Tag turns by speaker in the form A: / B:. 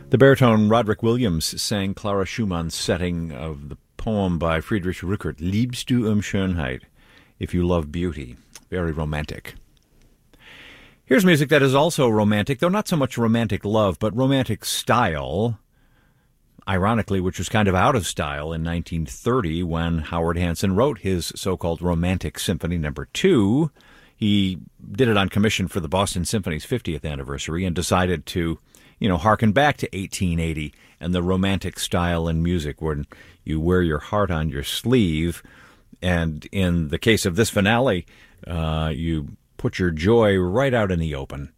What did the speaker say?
A: The baritone Roderick Williams sang Clara Schumann's setting of the poem by Friedrich Rückert, Liebst du Schönheit, if you love beauty. Very romantic. Here's music that is also romantic, though not so much romantic love, but romantic style, ironically, which was kind of out of style in 1930 when Howard Hanson wrote his so-called Romantic Symphony No. 2. He did it on commission for the Boston Symphony's 50th anniversary and decided to harken back to 1880 and the romantic style in music when you wear your heart on your sleeve. And in the case of this finale, you put your joy right out in the open.